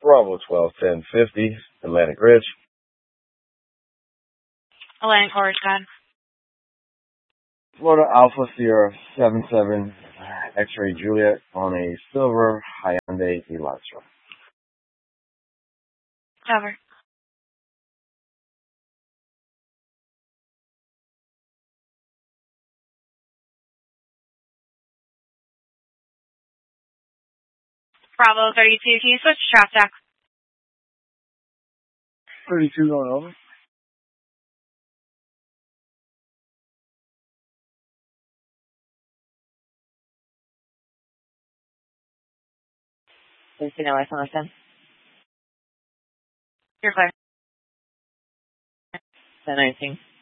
Bravo 121050, Atlantic Ridge. Atlantic Ridge, God. Florida Alpha Sierra 77, X-Ray Juliet on a silver Hyundai Elantra. Cover. Bravo 32, can you switch to traffic? 32 going over. Please see no ice on this end. You're clear. 1019.